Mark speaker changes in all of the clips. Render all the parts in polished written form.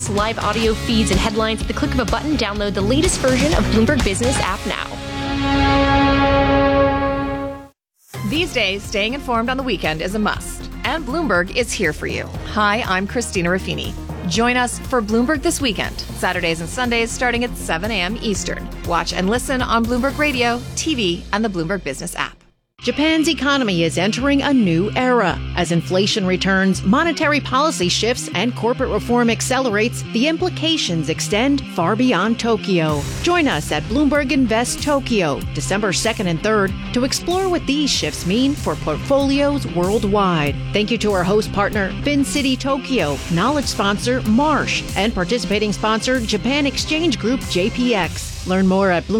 Speaker 1: news, live audio feeds, and headlines at the click of a button. Download the latest version of Bloomberg Business app now.
Speaker 2: These days, staying informed on the weekend is a must, and Bloomberg is here for you. Hi, I'm Christina Ruffini. Join us for Bloomberg This Weekend, Saturdays and Sundays starting at 7 a.m. Eastern. Watch and listen on Bloomberg Radio, TV, and the Bloomberg Business app.
Speaker 3: Japan's economy is entering a new era. As inflation returns, monetary policy shifts, and corporate reform accelerates, the implications extend far beyond Tokyo. Join us at Bloomberg Invest Tokyo, December 2nd and 3rd, to explore what these shifts mean for portfolios worldwide. Thank you to our host partner, FinCity Tokyo, knowledge sponsor, Marsh, and participating sponsor, Japan Exchange Group, JPX. Learn more at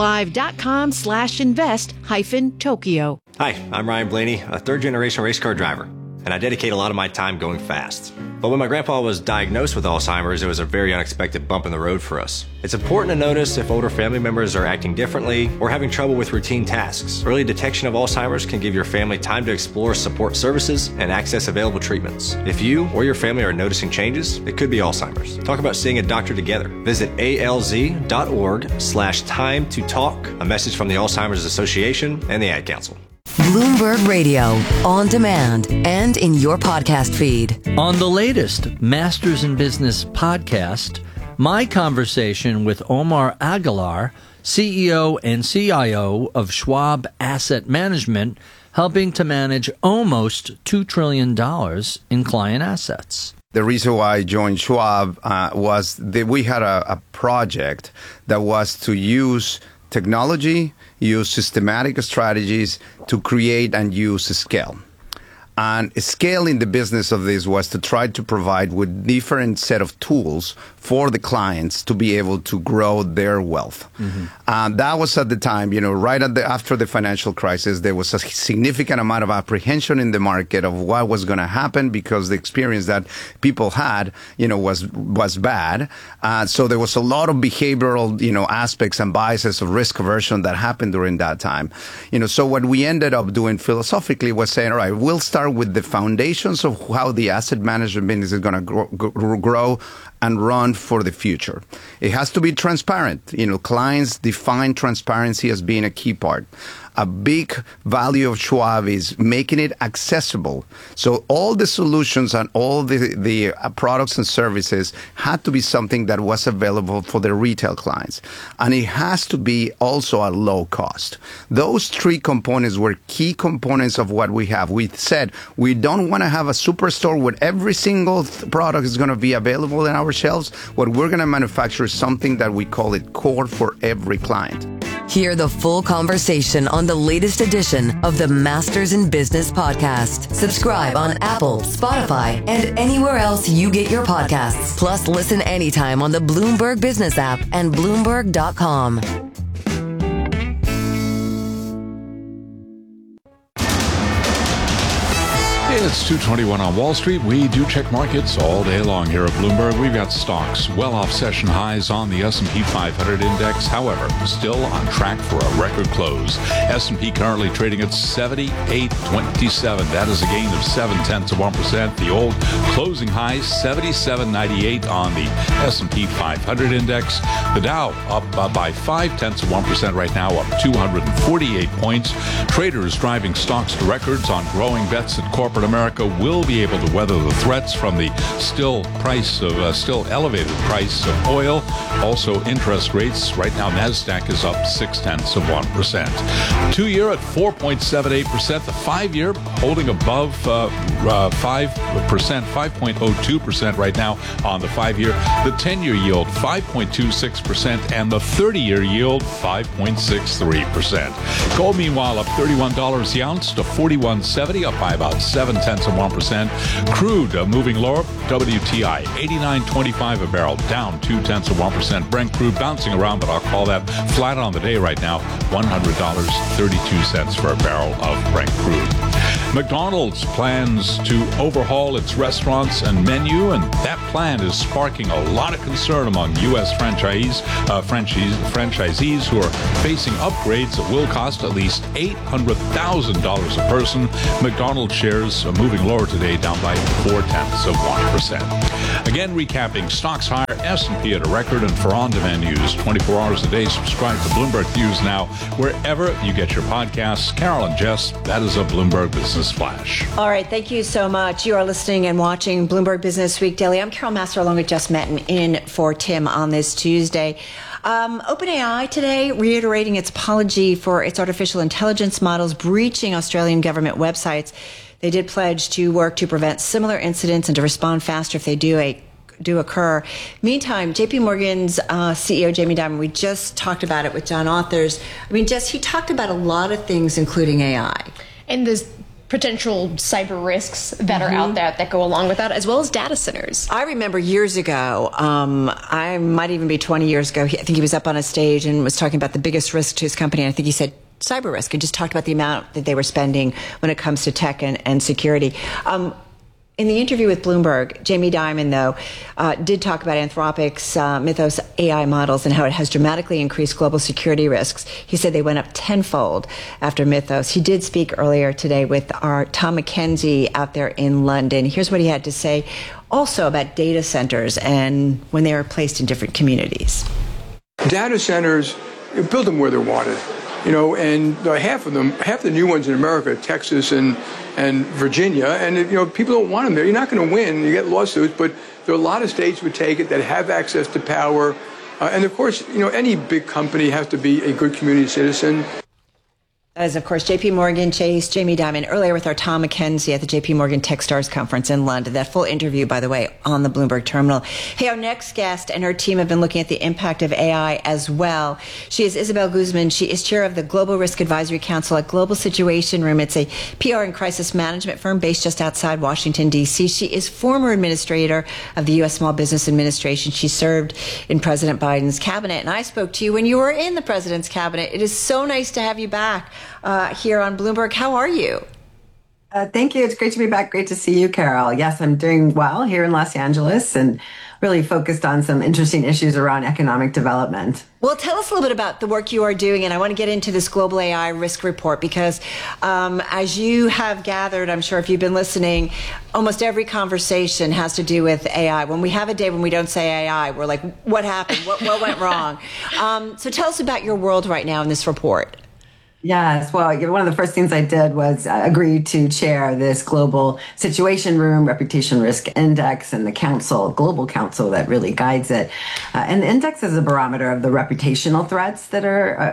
Speaker 3: BloombergLive.com/invest-Tokyo.
Speaker 4: Hi, I'm Ryan Blaney, a third-generation race car driver, and I dedicate a lot of my time going fast. But when my grandpa was diagnosed with Alzheimer's, it was a very unexpected bump in the road for us. It's important to notice if older family members are acting differently or having trouble with routine tasks. Early detection of Alzheimer's can give your family time to explore support services and access available treatments. If you or your family are noticing changes, it could be Alzheimer's. Talk about seeing a doctor together. Visit alz.org/time to talk. A message from the Alzheimer's Association and the Ad Council.
Speaker 5: Bloomberg Radio, on demand and in your podcast feed.
Speaker 6: On the latest Masters in Business podcast, my conversation with Omar Aguilar, CEO and CIO of Schwab Asset Management, helping to manage almost $2 trillion in client assets.
Speaker 7: The reason why I joined Schwab was that we had a project that was to use technology, use systematic strategies to create and use scale. And scaling the business of this was to try to provide with different set of tools for the clients to be able to grow their wealth. And that was at the time, right after the financial crisis, there was a significant amount of apprehension in the market of what was going to happen because the experience that people had, was bad. So there was a lot of behavioral, aspects and biases of risk aversion that happened during that time. So what we ended up doing philosophically was saying, all right, we'll start with the foundations of how the asset management business is going to grow and run for the future. It has to be transparent. Clients define transparency as being a key part. A big value of Schwab is making it accessible. So all the solutions and all the products and services had to be something that was available for the retail clients. And it has to be also at low cost. Those three components were key components of what we have. We said we don't want to have a superstore where every single product is going to be available in our shelves. What we're going to manufacture is something that we call it core for every client.
Speaker 5: Hear the full conversation on the latest edition of the Masters in Business podcast. Subscribe on Apple, Spotify, and anywhere else you get your podcasts. Plus, listen anytime on the Bloomberg Business app and Bloomberg.com.
Speaker 8: It's 2:21 on Wall Street. We do check markets all day long here at Bloomberg. We've got stocks well off session highs on the S&P 500 index. However, still on track for a record close. S&P currently trading at 78.27. That is a gain of 0.7%. The old closing high, 77.98 on the S&P 500 index. The Dow up by 0.5% right now, up 248 points. Traders driving stocks to records on growing bets that corporate America will be able to weather the threats from the still elevated price of oil. Also, interest rates. Right now, NASDAQ is up 0.6%. 2-year at 4.78%. The 5-year holding above 5%, 5.02% right now on the 5-year. The 10-year yield, 5.26%, and the 30-year yield, 5.63%. Gold, meanwhile, up $31 the ounce to $41.70, up by about 0.7%. Crude moving lower. WTI 89.25 a barrel, down 0.2%. Brent crude bouncing around, but I'll call that flat on the day right now. $100.32 for a barrel of Brent crude. McDonald's plans to overhaul its restaurants and menu, and that plan is sparking a lot of concern among U.S. franchisees who are facing upgrades that will cost at least $800,000 a person. McDonald's shares are moving lower today, down by 0.4%. Again, recapping stocks higher, S&P at a record, and for on-demand news 24 hours a day, subscribe to Bloomberg News Now wherever you get your podcasts. Carol and Jess, that is a Bloomberg Business Flash.
Speaker 9: All right, thank you so much. You are listening and watching Bloomberg Business Week Daily. I'm Carol Massar along with Jess Metton in for Tim on this Tuesday. OpenAI today reiterating its apology for its artificial intelligence models breaching Australian government websites. They did pledge to work to prevent similar incidents and to respond faster if they do occur. Meantime, JP Morgan's CEO, Jamie Dimon, we just talked about it with John Authers. I mean, Jess, he talked about a lot of things, including AI.
Speaker 1: And there's potential cyber risks that are out there that go along with that, as well as data centers.
Speaker 9: I remember years ago, I might even be 20 years ago, I think he was up on a stage and was talking about the biggest risk to his company. And I think he said cyber risk, and just talked about the amount that they were spending when it comes to tech and security. In the interview with Bloomberg, Jamie Dimon, though, did talk about Anthropic's Mythos AI models and how it has dramatically increased global security risks. He said they went up tenfold after Mythos. He did speak earlier today with our Tom McKenzie out there in London. Here's what he had to say also about data centers and when they are placed in different communities.
Speaker 10: Data centers, you build them where they're wanted. And half the new ones in America, Texas and Virginia, and people don't want them there. You're not going to win. You get lawsuits, but there are a lot of states would take it that have access to power. And of course, any big company has to be a good community citizen.
Speaker 9: That is, of course, JP Morgan Chase, Jamie Dimon, earlier with our Tom McKenzie at the JP Morgan Techstars Conference in London. That full interview, by the way, on the Bloomberg terminal. Hey, our next guest and her team have been looking at the impact of AI as well. She is Isabel Guzman. She is chair of the Global Risk Advisory Council at Global Situation Room. It's a PR and crisis management firm based just outside Washington, D.C. She is former administrator of the U.S. Small Business Administration. She served in President Biden's cabinet. And I spoke to you when you were in the president's cabinet. It is so nice to have you back here on Bloomberg. How are you?
Speaker 11: Thank you. It's great to be back. Great to see you, Carol. Yes, I'm doing well here in Los Angeles and really focused on some interesting issues around economic development.
Speaker 9: Well, tell us a little bit about the work you are doing, and I want to get into this global AI risk report because as you have gathered, I'm sure if you've been listening, almost every conversation has to do with AI. When we have a day when we don't say AI, we're like, what happened? What went wrong? So tell us about your world right now in this report.
Speaker 11: Yes. Well, one of the first things I did was agree to chair this Global Situation Room Reputation Risk Index and the global council that really guides it. And the index is a barometer of the reputational threats that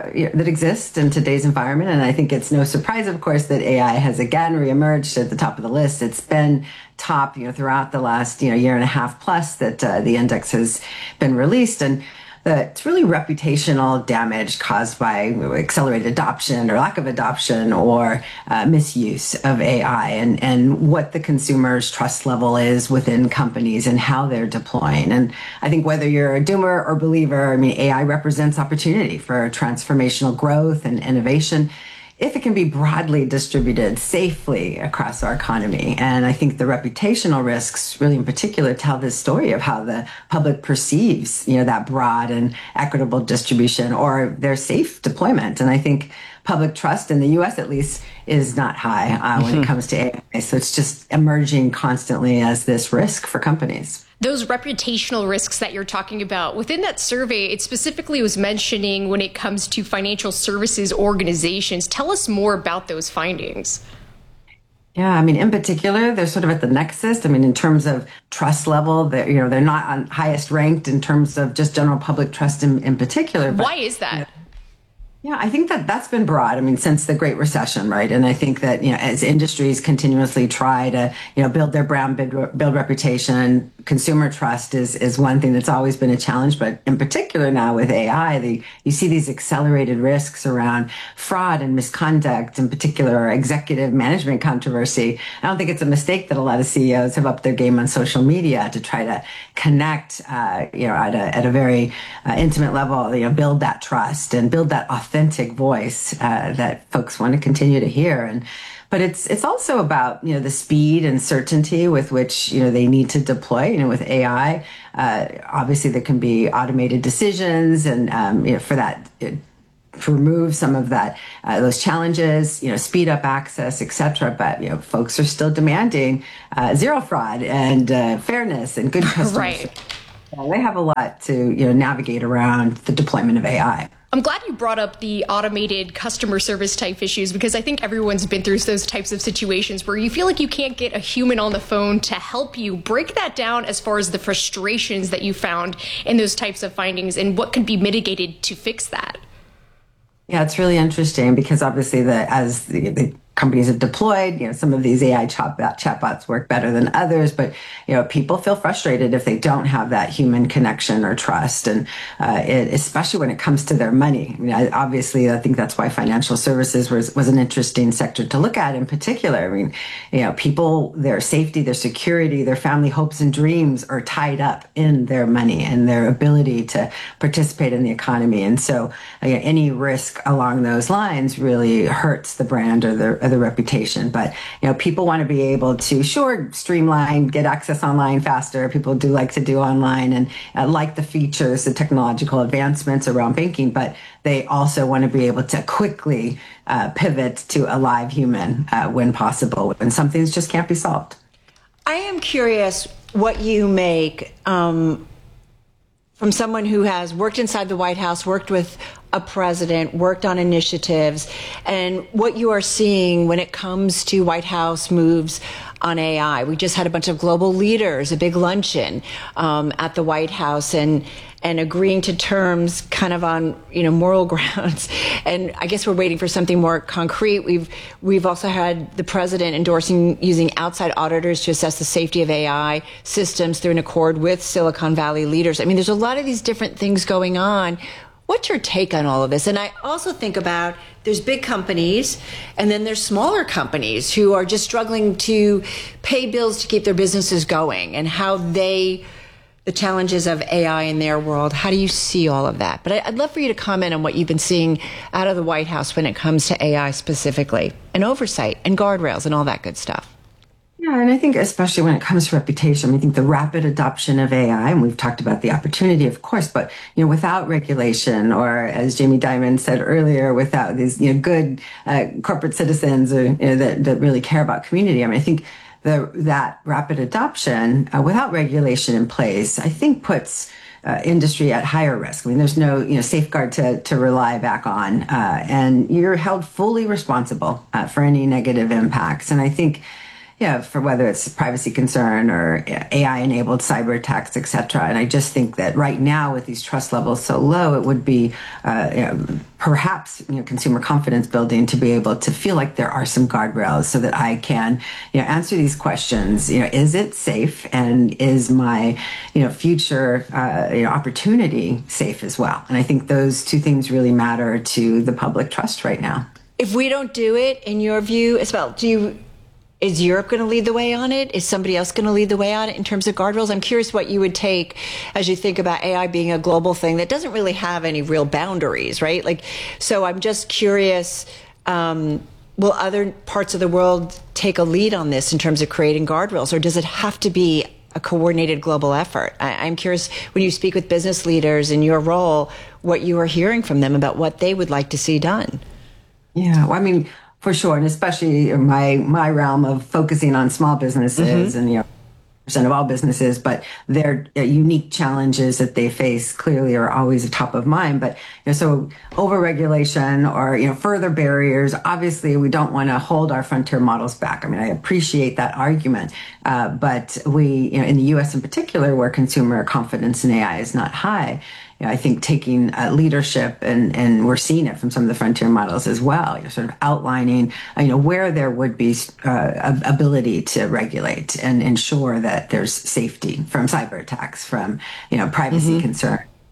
Speaker 11: exist in today's environment. And I think it's no surprise, of course, that AI has again reemerged at the top of the list. It's been top, throughout the last, year and a half plus that the index has been released. And it's really reputational damage caused by accelerated adoption or lack of adoption or misuse of AI and what the consumer's trust level is within companies and how they're deploying. And I think whether you're a doomer or believer, AI represents opportunity for transformational growth and innovation if it can be broadly distributed safely across our economy. And I think the reputational risks really in particular tell this story of how the public perceives, that broad and equitable distribution or their safe deployment. And I think public trust in the U.S. at least is not high when it comes to AI. So it's just emerging constantly as this risk for companies.
Speaker 1: Those reputational risks that you're talking about, within that survey, it specifically was mentioning when it comes to financial services organizations. Tell us more about those findings.
Speaker 11: Yeah, in particular, they're sort of at the nexus. In terms of trust level, they're not on highest ranked in terms of just general public trust in particular.
Speaker 1: But, why is that?
Speaker 11: Yeah, I think that's been broad. Since the Great Recession, right? And I think that, as industries continuously try to, build their brand, build reputation, consumer trust is one thing that's always been a challenge. But in particular now with AI, you see these accelerated risks around fraud and misconduct, in particular executive management controversy. I don't think it's a mistake that a lot of CEOs have upped their game on social media to try to connect, at a very intimate level, build that trust and build that authenticity authentic voice that folks want to continue to hear. But it's also about, the speed and certainty with which, they need to deploy, with AI. Obviously, there can be automated decisions and, for that, to remove some of that, those challenges, speed up access, et cetera. But, folks are still demanding zero fraud and fairness and good customer
Speaker 1: Right.
Speaker 11: service. They have a lot to, navigate around the deployment of AI.
Speaker 1: I'm glad you brought up the automated customer service type issues, because I think everyone's been through those types of situations where you feel like you can't get a human on the phone to help you. Break that down as far as the frustrations that you found in those types of findings and what could be mitigated to fix that.
Speaker 11: Yeah, it's really interesting because obviously as the companies have deployed, some of these AI chatbots work better than others, but, people feel frustrated if they don't have that human connection or trust. And especially when it comes to their money. Obviously, I think that's why financial services was an interesting sector to look at in particular. People, their safety, their security, their family hopes and dreams are tied up in their money and their ability to participate in the economy. And so any risk along those lines really hurts the brand or the reputation. But, people want to be able to, streamline, get access online faster. People do like to do online and like the features, the technological advancements around banking, but they also want to be able to quickly pivot to a live human when possible, when some things just can't be solved.
Speaker 9: I am curious what you make from someone who has worked inside the White House, worked with a president, worked on initiatives, and what you are seeing when it comes to White House moves on AI. We just had a bunch of global leaders, a big luncheon at the White House, and agreeing to terms kind of on moral grounds. And I guess we're waiting for something more concrete. We've also had the president endorsing using outside auditors to assess the safety of AI systems through an accord with Silicon Valley leaders. I mean, there's a lot of these different things going on. What's your take on all of this? And I also think about there's big companies and then there's smaller companies who are just struggling to pay bills to keep their businesses going, and how the challenges of AI in their world. How do you see all of that? But I'd love for you to comment on what you've been seeing out of the White House when it comes to AI specifically, and oversight and guardrails and all that good stuff.
Speaker 11: Yeah, and I think especially when it comes to reputation, I think the rapid adoption of AI, and we've talked about the opportunity, of course, but without regulation, or as Jamie Dimon said earlier, without these good corporate citizens that really care about community. I think that rapid adoption without regulation in place, I think puts industry at higher risk. There's no safeguard to rely back on, and you're held fully responsible for any negative impacts. And I think, for whether it's privacy concern or AI-enabled cyber attacks, et cetera. And I just think that right now, with these trust levels so low, it would be perhaps consumer confidence building to be able to feel like there are some guardrails so that I can answer these questions. Is it safe, and is my future opportunity safe as well? And I think those two things really matter to the public trust right now.
Speaker 9: If we don't do it, in your view, Isabel, is Europe going to lead the way on it? Is somebody else going to lead the way on it in terms of guardrails? I'm curious what you would take as you think about AI being a global thing that doesn't really have any real boundaries, right? So I'm just curious, will other parts of the world take a lead on this in terms of creating guardrails, or does it have to be a coordinated global effort? I'm curious, when you speak with business leaders in your role, what you are hearing from them about what they would like to see done.
Speaker 11: Yeah, well, for sure, and especially in my realm of focusing on small businesses and percent of all businesses, but their unique challenges that they face clearly are always top of mind. But so overregulation or further barriers, obviously we don't want to hold our frontier models back. I appreciate that argument, but we in the U.S. in particular, where consumer confidence in AI is not high, I think taking leadership, and we're seeing it from some of the frontier models as well, sort of outlining, where there would be ability to regulate and ensure that there's safety from cyber attacks, from, privacy concern.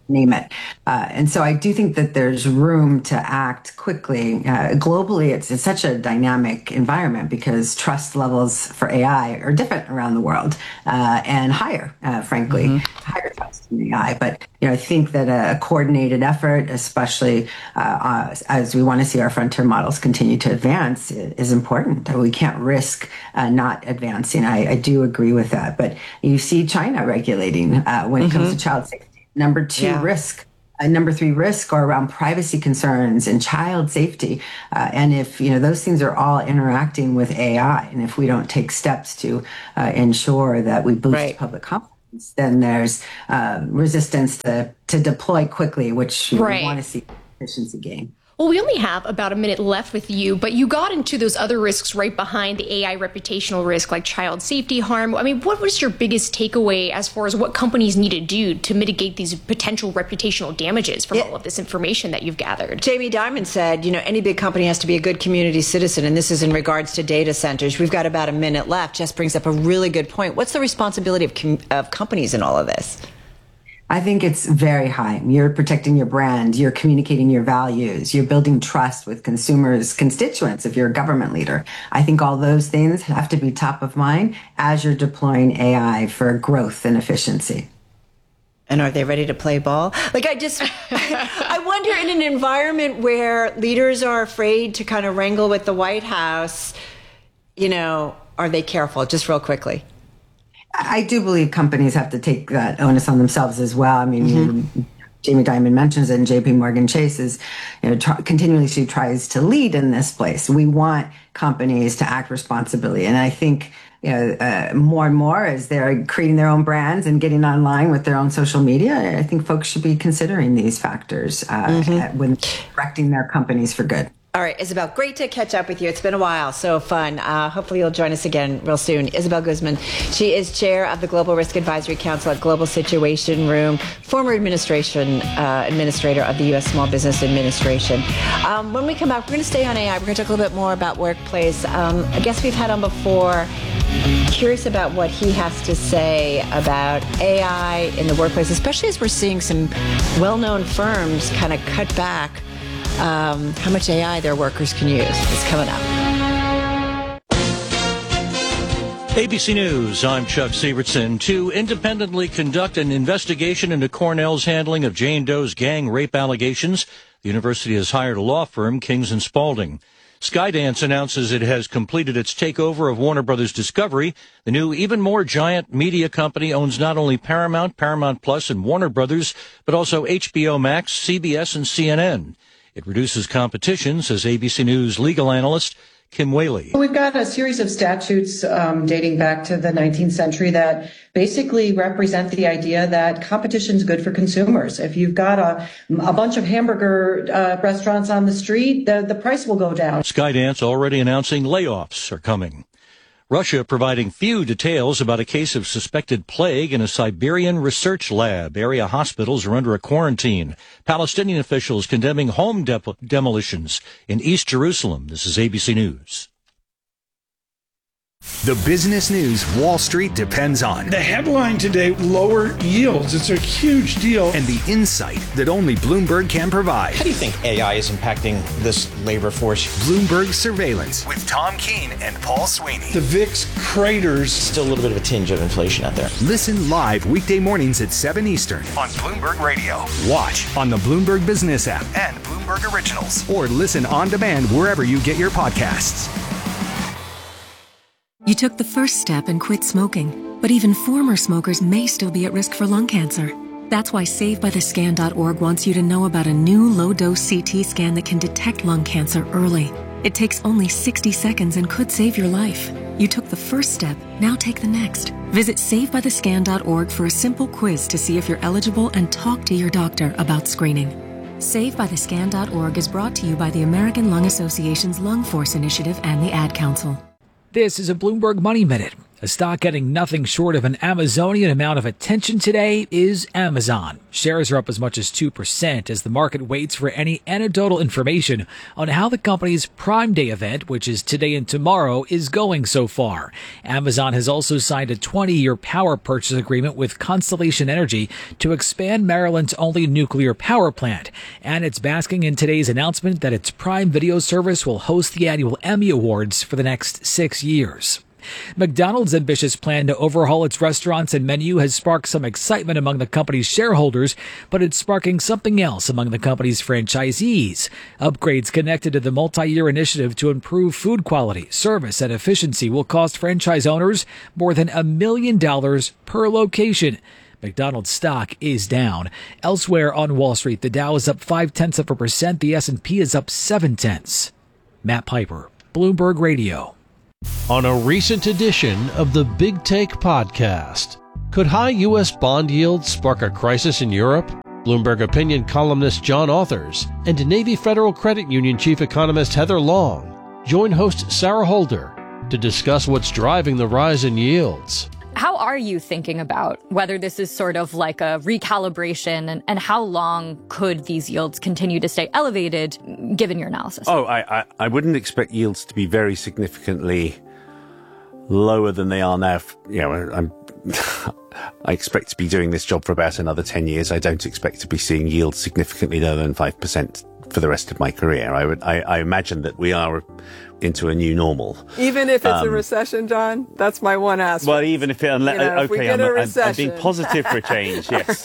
Speaker 11: name it. And so I do think that there's room to act quickly. Globally, it's such a dynamic environment because trust levels for AI are different around the world and higher, frankly, higher trust in AI. But I think that a coordinated effort, especially as we want to see our frontier models continue to advance, is important. We can't risk not advancing. I do agree with that. But you see China regulating when it comes to child safety. Number two, risk. Number three, risk are around privacy concerns and child safety. And if, those things are all interacting with AI, and if we don't take steps to ensure that we boost public confidence, then there's resistance to deploy quickly, which we want to see efficiency gain.
Speaker 1: Well, we only have about a minute left with you, but you got into those other risks right behind the AI reputational risk, like child safety harm. I mean, what was your biggest takeaway as far as what companies need to do to mitigate these potential reputational damages from all of this information that you've gathered?
Speaker 9: Jamie Dimon said, any big company has to be a good community citizen, and this is in regards to data centers. We've got about a minute left. Jess brings up a really good point. What's the responsibility of companies in all of this?
Speaker 11: I think it's very high. You're protecting your brand. You're communicating your values. You're building trust with consumers, constituents if you're a government leader. I think all those things have to be top of mind as you're deploying AI for growth and efficiency.
Speaker 9: And are they ready to play ball? I wonder, in an environment where leaders are afraid to kind of wrangle with the White House, are they careful? Just real quickly.
Speaker 11: I do believe companies have to take that onus on themselves as well. I mean, Jamie Dimon mentions it, and JP Morgan Chase is, continually tries to lead in this place. We want companies to act responsibly. And I think, more and more as they're creating their own brands and getting online with their own social media, I think folks should be considering these factors when directing their companies for good.
Speaker 9: All right, Isabel, great to catch up with you. It's been a while, so fun. Hopefully you'll join us again real soon. Isabel Guzman, she is chair of the Global Risk Advisory Council at Global Situation Room, former administrator of the U.S. Small Business Administration. When we come back, we're going to stay on AI. We're going to talk a little bit more about workplace. A guest we've had on before, curious about what he has to say about AI in the workplace, especially as we're seeing some well-known firms kind of cut back how much AI their workers can use. It's coming up.
Speaker 12: ABC News, I'm Chuck Sievertson. To independently conduct an investigation into Cornell's handling of Jane Doe's gang rape allegations, the university has hired a law firm, Kings & Spalding. Skydance announces it has completed its takeover of Warner Brothers Discovery. The new, even more giant media company owns not only Paramount, Paramount Plus, and Warner Brothers, but also HBO Max, CBS, and CNN. It reduces competition, says ABC News legal analyst Kim Whaley.
Speaker 13: We've got a series of statutes dating back to the 19th century that basically represent the idea that competition is good for consumers. If you've got a bunch of hamburger restaurants on the street, the price will go down.
Speaker 12: Skydance already announcing layoffs are coming. Russia providing few details about a case of suspected plague in a Siberian research lab. Area hospitals are under a quarantine. Palestinian officials condemning home demolitions in East Jerusalem. This is ABC News.
Speaker 14: The business news Wall Street depends on.
Speaker 15: The headline today, lower yields. It's a huge deal.
Speaker 14: And the insight that only Bloomberg can provide.
Speaker 16: How do you think AI is impacting this labor force?
Speaker 14: Bloomberg Surveillance with Tom Keene and Paul Sweeney.
Speaker 15: The VIX craters.
Speaker 16: Still a little bit of a tinge of inflation out there.
Speaker 14: Listen live weekday mornings at 7 Eastern on Bloomberg Radio. Watch on the Bloomberg Business app and Bloomberg Originals. Or listen on demand wherever you get your podcasts.
Speaker 17: You took the first step and quit smoking, but even former smokers may still be at risk for lung cancer. That's why SaveByTheScan.org wants you to know about a new low-dose CT scan that can detect lung cancer early. It takes only 60 seconds and could save your life. You took the first step, now take the next. Visit SaveByTheScan.org for a simple quiz to see if you're eligible and talk to your doctor about screening. SaveByTheScan.org is brought to you by the American Lung Association's Lung Force Initiative and the Ad Council.
Speaker 18: This is a Bloomberg Money Minute. A stock getting nothing short of an Amazonian amount of attention today is Amazon. Shares are up as much as 2% as the market waits for any anecdotal information on how the company's Prime Day event, which is today and tomorrow, is going so far. Amazon has also signed a 20-year power purchase agreement with Constellation Energy to expand Maryland's only nuclear power plant, and it's basking in today's announcement that its Prime Video service will host the annual Emmy Awards for the next 6 years. McDonald's ambitious plan to overhaul its restaurants and menu has sparked some excitement among the company's shareholders, but it's sparking something else among the company's franchisees. Upgrades connected to the multi-year initiative to improve food quality, service, and efficiency will cost franchise owners more than $1 million per location. McDonald's stock is down. Elsewhere on Wall Street, the Dow is up 0.5%, the S&P is up 0.7. Matt Piper, Bloomberg Radio.
Speaker 19: On a recent edition of the Big Take podcast, could high U.S. bond yields spark a crisis in Europe? Bloomberg opinion columnist John Authers and Navy Federal Credit Union chief economist Heather Long join host Sarah Holder to discuss what's driving the rise in yields.
Speaker 20: How are you thinking about whether this is sort of like a recalibration and how long could these yields continue to stay elevated given your analysis?
Speaker 21: I wouldn't expect yields to be very significantly lower than they are now. I expect to be doing this job for about another 10 years. I don't expect to be seeing yields significantly lower than 5% for the rest of my career. I imagine that we are into a new normal.
Speaker 22: Even if it's a recession, John? That's my one aspect.
Speaker 21: Well, even if I'm being positive for a change, yes.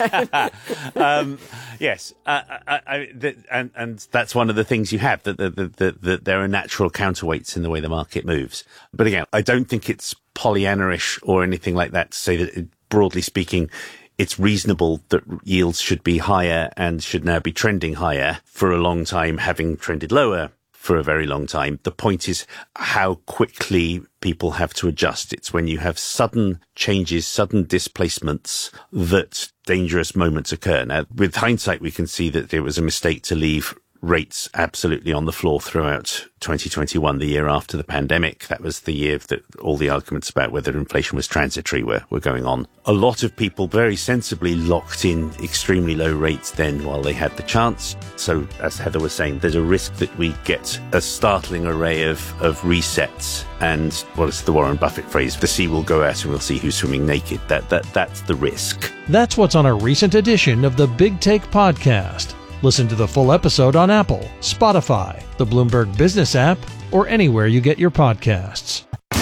Speaker 21: Yes. And that's one of the things you have, that there are natural counterweights in the way the market moves. But again, I don't think it's Pollyanna-ish or anything like that to say that, broadly speaking, it's reasonable that yields should be higher and should now be trending higher for a long time, having trended lower for a very long time. The point is how quickly people have to adjust. It's when you have sudden changes, sudden displacements, that dangerous moments occur. Now, with hindsight, we can see that it was a mistake to leave rates absolutely on the floor throughout 2021, the year after the pandemic. That was the year that all the arguments about whether inflation was transitory were going on. A lot of people very sensibly locked in extremely low rates then while they had the chance. So, as Heather was saying, there's a risk that we get a startling array of resets, and what is the Warren Buffett phrase? The sea will go out and we'll see who's swimming naked. That's the risk.
Speaker 19: That's what's on a recent edition of the Big Take podcast. Listen to the full episode on Apple, Spotify, the Bloomberg Business app, or anywhere you get your podcasts.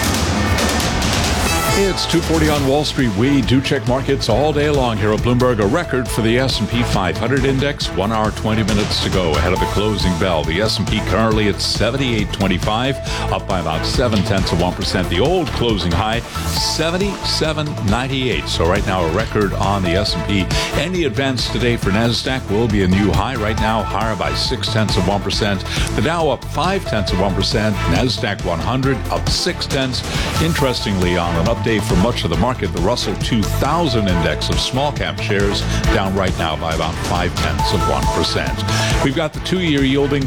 Speaker 8: It's 2:40 on Wall Street. We do check markets all day long here at Bloomberg. A record for the S&P 500 index. 1 hour, 20 minutes to go ahead of the closing bell. The S&P currently at 78.25, up by about 0.7%. The old closing high, 77.98. So right now a record on the S&P. Any advance today for NASDAQ will be a new high. Right now higher by 0.6%. The Dow up 0.5%. NASDAQ 100 up 0.6. Interestingly, on an update for much of the market, the Russell 2000 index of small cap shares down right now by about 0.5%. We've got the 2-year yielding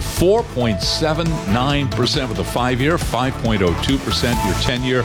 Speaker 8: 4.79% with the 5-year, 5.02%, your 10-year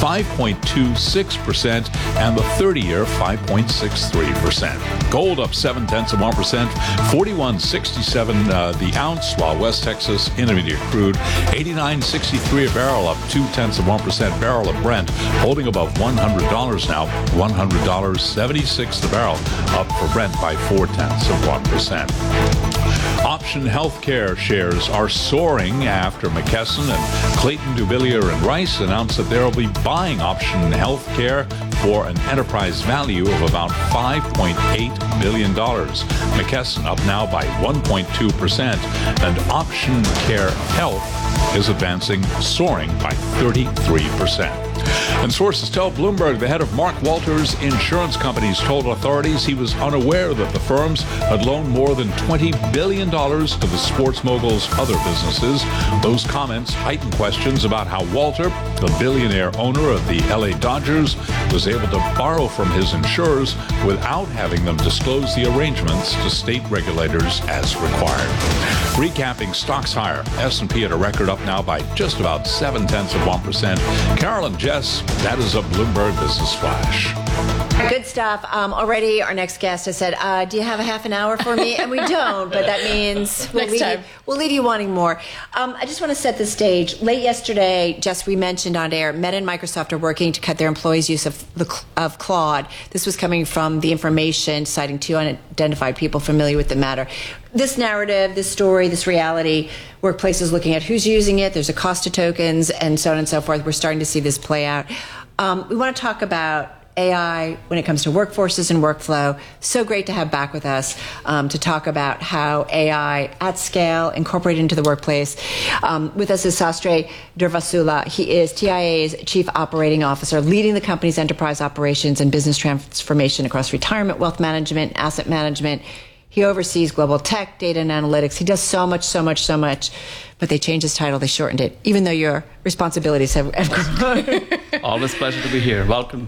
Speaker 8: 5.26%, and the 30-year 5.63%. Gold up 0.7%, 41.67 the ounce, while West Texas Intermediate crude 89.63 a barrel, up 0.2% barrel of Brent, holding above $100 now, $100.76 the barrel, up for Brent by 0.4%. Option Healthcare shares are soaring after McKesson and Clayton, Dubilier and Rice announced that they'll be buying Option Healthcare for an enterprise value of about $5.8 billion. McKesson up now by 1.2%, and Option Care Health is advancing, soaring by 33%. And sources tell Bloomberg the head of Mark Walters Insurance Company's told authorities he was unaware that the firms had loaned more than $20 billion to the sports mogul's other businesses. Those comments heighten questions about how Walter, the billionaire owner of the LA Dodgers, was able to borrow from his insurers without having them disclose the arrangements to state regulators as required. Recapping stocks higher. S&P at a record up now by just about 0.7%. Carolyn Jeff Jess, that is a Bloomberg Business Flash.
Speaker 9: Good stuff. Already our next guest has said, do you have a half an hour for me? And we don't, but that means we'll leave you wanting more. I just want to set the stage. Late yesterday, Jess, we mentioned on air, Meta and Microsoft are working to cut their employees' use of Claude. This was coming from The Information, citing 2 unidentified people familiar with the matter. This narrative, this story, this reality, workplaces looking at who's using it, there's a cost to tokens, and so on and so forth. We're starting to see this play out. We want to talk about AI when it comes to workforces and workflow. So great to have back with us to talk about how AI at scale incorporated into the workplace. With us is Sastre Durvasula. He is TIA's Chief Operating Officer, leading the company's enterprise operations and business transformation across retirement, wealth management, asset management. He oversees global tech, data, and analytics. He does so much, but they changed his title, they shortened it, even though your responsibilities have grown.
Speaker 2: Always a pleasure to be here. Welcome.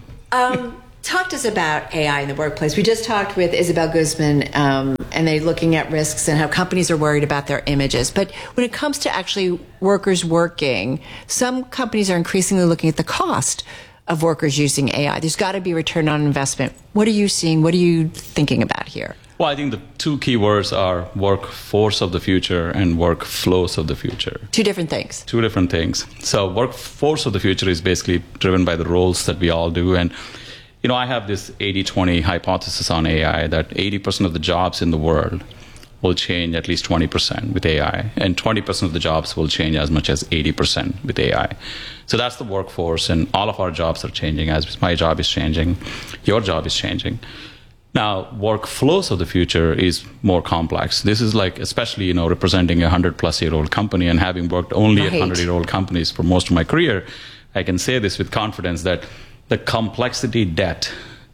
Speaker 9: Talk to us about AI in the workplace. We just talked with Isabel Guzman, and they're looking at risks and how companies are worried about their images. But when it comes to actually workers working, some companies are increasingly looking at the cost of workers using AI. There's got to be return on investment. What are you seeing? What are you thinking about here?
Speaker 2: Well, I think the 2 key words are workforce of the future and workflows of the future.
Speaker 9: 2 different things.
Speaker 2: 2 different things. So workforce of the future is basically driven by the roles that we all do. And, you know, I have this 80-20 hypothesis on AI that 80% of the jobs in the world will change at least 20% with AI. And 20% of the jobs will change as much as 80% with AI. So that's the workforce. And all of our jobs are changing. As my job is changing, your job is changing. Now, workflows of the future is more complex. This is like, especially, you know, representing a 100-plus-year-old company and having worked only at 100-year-old companies for most of my career, I can say this with confidence that the complexity debt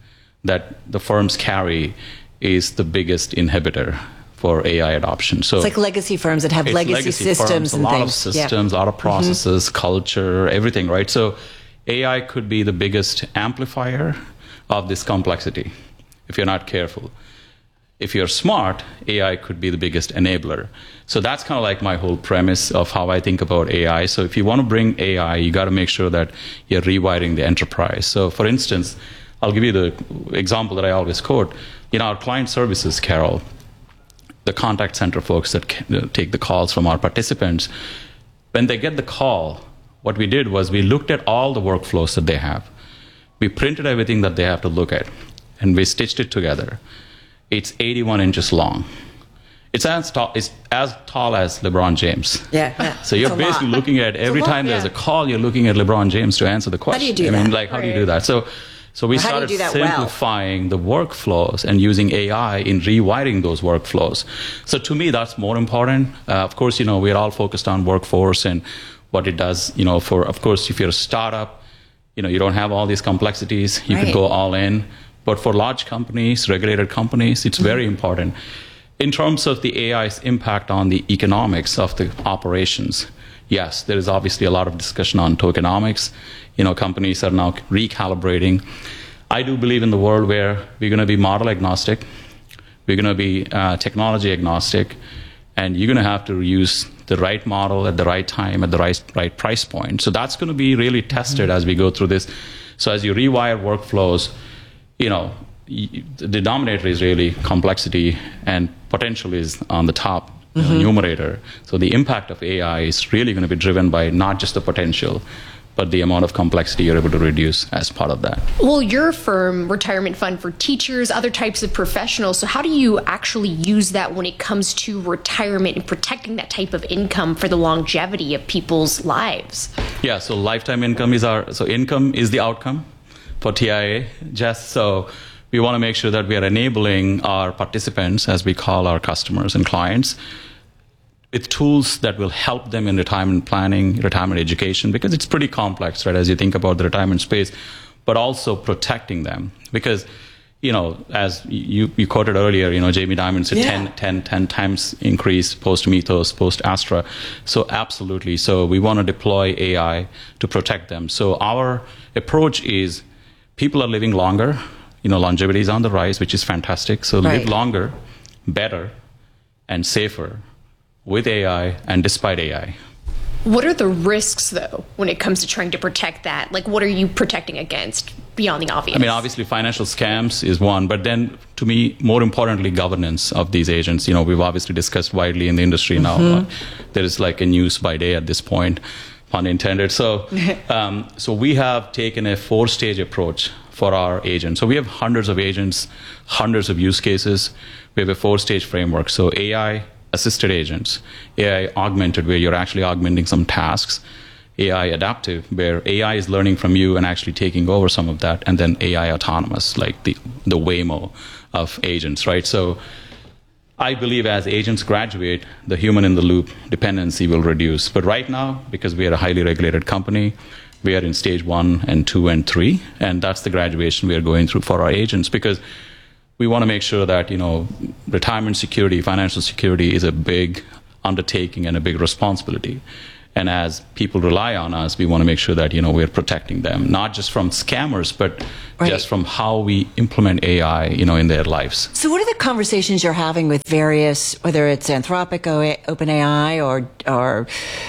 Speaker 2: that the firms carry is the biggest inhibitor for AI adoption. So
Speaker 9: it's like legacy firms that have legacy systems and things.
Speaker 2: A lot of systems, a lot of processes, culture, everything, right? So AI could be the biggest amplifier of this complexity if you're not careful. If you're smart, AI could be the biggest enabler. So that's kind of like my whole premise of how I think about AI. So if you want to bring AI, you got to make sure that you're rewiring the enterprise. So for instance, I'll give you the example that I always quote. In our client services, Carol, the contact center folks that take the calls from our participants, when they get the call, what we did was we looked at all the workflows that they have. We printed everything that they have to look at, and we stitched it together. It's 81 inches long. It's as tall as LeBron James.
Speaker 9: Yeah.
Speaker 2: So you're basically looking at every time there's a call, you're looking at LeBron James to answer the question.
Speaker 9: How do you do that?
Speaker 2: Like, how do you do that? So we started simplifying the workflows and using AI in rewiring those workflows. So to me, that's more important. Of course, you know, we're all focused on workforce and what it does, you know, of course, if you're a startup, you know, you don't have all these complexities. You could go all in. But for large companies, regulated companies, it's very important. In terms of the AI's impact on the economics of the operations, yes, there is obviously a lot of discussion on tokenomics. You know, companies are now recalibrating. I do believe in the world where we're going to be model agnostic, we're going to be technology agnostic, and you're going to have to use the right model at the right time, at the right price point. So that's going to be really tested as we go through this. So as you rewire workflows, you know, the denominator is really complexity and potential is on the top numerator. So the impact of AI is really going to be driven by not just the potential, but the amount of complexity you're able to reduce as part of that.
Speaker 1: Well, your firm, Retirement Fund for Teachers, other types of professionals. So how do you actually use that when it comes to retirement and protecting that type of income for the longevity of people's lives?
Speaker 2: Yeah, so lifetime income is income is the outcome for TIA, Jess. So we want to make sure that we are enabling our participants, as we call our customers and clients, with tools that will help them in retirement planning, retirement education, because it's pretty complex, right, as you think about the retirement space, but also protecting them. Because, you know, as you quoted earlier, you know, Jamie Dimon said 10 times increase post-Mythos, post-Astra. So absolutely. So we want to deploy AI to protect them. So our approach is people are living longer. You know, longevity is on the rise, which is fantastic. So live longer, better, and safer with AI and despite AI.
Speaker 1: What are the risks, though, when it comes to trying to protect that? Like, what are you protecting against beyond the obvious?
Speaker 2: I mean, obviously, financial scams is one, but then, to me, more importantly, governance of these agents. You know, we've obviously discussed widely in the industry now. There is like a news by day at this point, pun intended. So, so we have taken a 4-stage approach for our agents. So we have hundreds of agents, hundreds of use cases. We have a 4-stage framework. So AI assisted agents, AI augmented, where you're actually augmenting some tasks, AI adaptive, where AI is learning from you and actually taking over some of that, and then AI autonomous, like the Waymo of agents, right? So I believe as agents graduate, the human in the loop dependency will reduce. But right now, because we are a highly regulated company, we are in stage 1 and 2 and 3, and that's the graduation we are going through for our agents, because we want to make sure that, you know, retirement security, financial security is a big undertaking and a big responsibility. And as people rely on us, we want to make sure that, you know, we're protecting them, not just from scammers, but just from how we implement AI, you know, in their lives.
Speaker 9: So what are the conversations you're having with various, whether it's Anthropic, OpenAI, or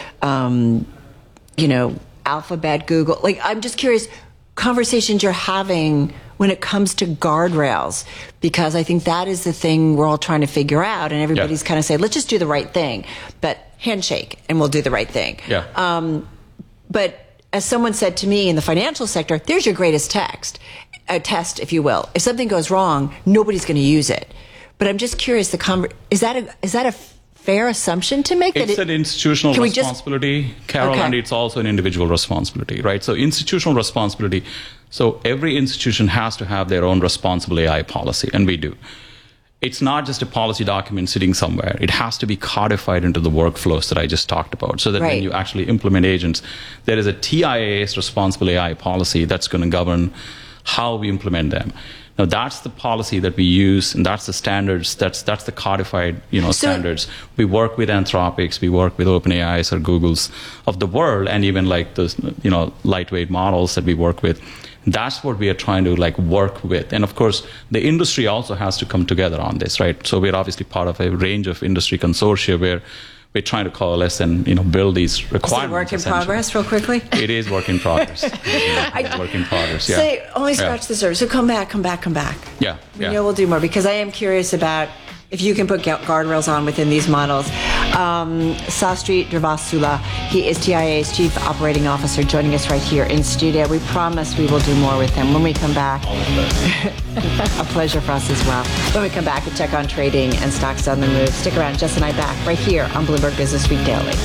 Speaker 9: you know, Alphabet, Google? Like, I'm just curious, conversations you're having when it comes to guardrails, because I think that is the thing we're all trying to figure out, and everybody's kind of saying, let's just do the right thing, but handshake and we'll do the right thing. But as someone said to me in the financial sector, there's your greatest test, if you will. If something goes wrong, nobody's going to use it. But I'm just curious, is that a fair assumption to make?
Speaker 2: It's an institutional responsibility, Carol, and it's also an individual responsibility, right? So institutional responsibility. So every institution has to have their own responsible AI policy, and we do. It's not just a policy document sitting somewhere. It has to be codified into the workflows that I just talked about, so that when you actually implement agents, there is a TIA's responsible AI policy that's going to govern how we implement them. Now, that's the policy that we use, and that's the standards. That's the codified, you know, standards. We work with Anthropics, we work with OpenAIs or Googles of the world, and even like the, you know, lightweight models that we work with. That's what we are trying to like work with. And of course, the industry also has to come together on this, right? So we're obviously part of a range of industry consortia where we're trying to coalesce and, you know, build these requirements.
Speaker 9: Is it work in progress, real quickly?
Speaker 2: It is work in progress. Work in progress, yeah.
Speaker 9: Say, only scratch the surface. So come back.
Speaker 2: Yeah.
Speaker 9: We know we'll do more, because I am curious about if you can put guardrails on within these models. Sastry Durvasula, he is TIA's Chief Operating Officer, joining us right here in studio. We promise we will do more with him when we come back. A pleasure for us as well. When we come back, we'll check on trading and stocks on the move. Stick around, Jess and I back right here on Bloomberg Business Week Daily.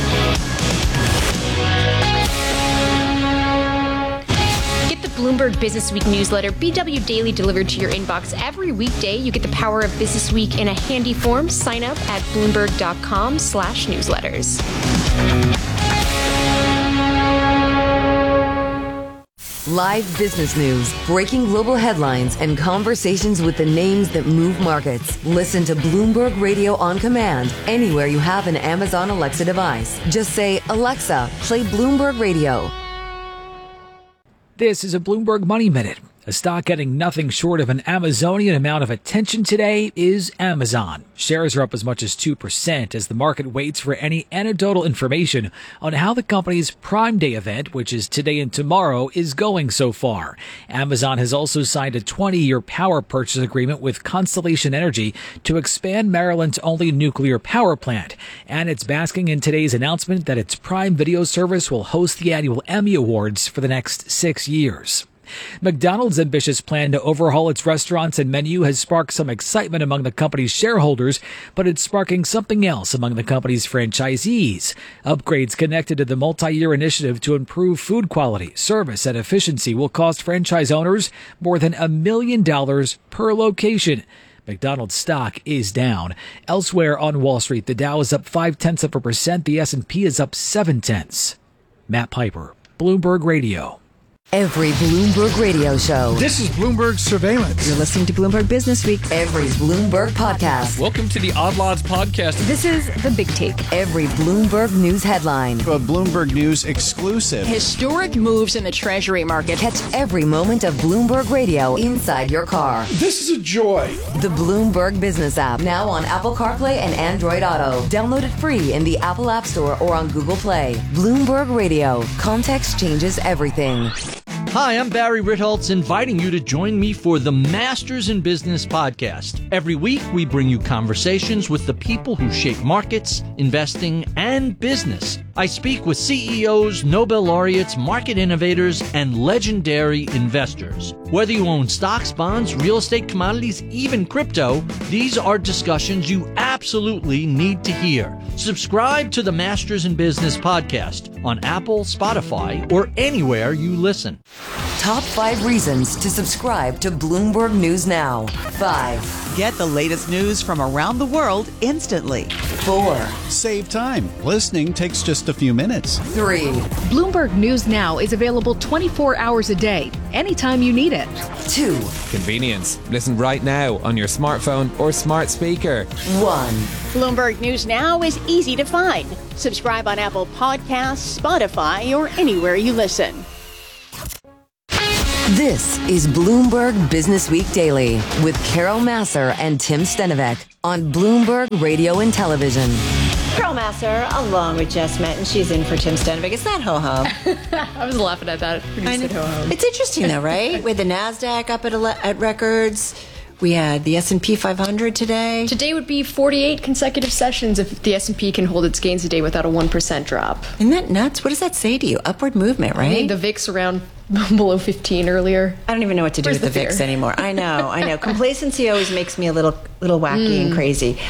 Speaker 1: Bloomberg Business Week newsletter, BW Daily, delivered to your inbox every weekday. You get the power of Business Week in a handy form. Sign up at Bloomberg.com/newsletters.
Speaker 5: Live business news, breaking global headlines, and conversations with the names that move markets. Listen to Bloomberg Radio on command anywhere you have an Amazon Alexa device. Just say, Alexa, play Bloomberg Radio.
Speaker 18: This is a Bloomberg Money Minute. A stock getting nothing short of an Amazonian amount of attention today is Amazon. Shares are up as much as 2% as the market waits for any anecdotal information on how the company's Prime Day event, which is today and tomorrow, is going so far. Amazon has also signed a 20-year power purchase agreement with Constellation Energy to expand Maryland's only nuclear power plant. And it's basking in today's announcement that its Prime Video service will host the annual Emmy Awards for the next 6 years. McDonald's ambitious plan to overhaul its restaurants and menu has sparked some excitement among the company's shareholders, but it's sparking something else among the company's franchisees. Upgrades connected to the multi-year initiative to improve food quality, service, and efficiency will cost franchise owners more than $1 million per location. McDonald's stock is down. Elsewhere on Wall Street, the Dow is up 0.5%, the S&P is up 0.7. Matt Piper, Bloomberg Radio.
Speaker 5: Every Bloomberg radio show.
Speaker 15: This is Bloomberg Surveillance.
Speaker 9: You're listening to Bloomberg Business Week.
Speaker 5: Every Bloomberg podcast.
Speaker 3: Welcome to the Odd Lots podcast.
Speaker 1: This is The Big Take.
Speaker 5: Every Bloomberg news headline.
Speaker 4: A Bloomberg News exclusive.
Speaker 23: Historic moves in the Treasury market.
Speaker 5: Catch every moment of Bloomberg Radio inside your car.
Speaker 15: This is a joy.
Speaker 5: The Bloomberg Business app, now on Apple CarPlay and Android Auto. Download it free in the Apple App Store or on Google Play. Bloomberg Radio. Context changes everything.
Speaker 6: Hi, I'm Barry Ritholtz, inviting you to join me for the Masters in Business podcast. Every week, we bring you conversations with the people who shape markets, investing, and business. I speak with CEOs, Nobel laureates, market innovators, and legendary investors. Whether you own stocks, bonds, real estate, commodities, even crypto, these are discussions you absolutely need to hear. Subscribe to the Masters in Business podcast on Apple, Spotify, or anywhere you listen.
Speaker 5: Top 5 reasons to subscribe to Bloomberg News Now. 5.
Speaker 24: Get the latest news from around the world instantly.
Speaker 5: 4.
Speaker 4: Save time. Listening takes just a few minutes.
Speaker 5: 3.
Speaker 25: Bloomberg News Now is available 24 hours a day, anytime you need it.
Speaker 5: 2.
Speaker 26: Convenience. Listen right now on your smartphone or smart speaker.
Speaker 5: 1.
Speaker 23: Bloomberg News Now is easy to find. Subscribe on Apple Podcasts, Spotify, or anywhere you listen.
Speaker 5: This is Bloomberg Business Week Daily with Carol Massar and Tim Stenovec on Bloomberg Radio and Television.
Speaker 9: Carol Massar, along with Jess Metton. She's in for Tim Stenovec. It's not ho-hum.
Speaker 1: I was laughing at that when you said ho-hum.
Speaker 9: It's interesting, though, right? With the NASDAQ up at records. We had the S&P 500 today.
Speaker 1: Today would be 48 consecutive sessions if the S&P can hold its gains today without a 1% drop.
Speaker 9: Isn't that nuts? What does that say to you? Upward movement, right?
Speaker 1: I think the VIX around below 15 earlier.
Speaker 9: I don't even know what to do with the VIX anymore. I know. Complacency always makes me a little wacky and crazy.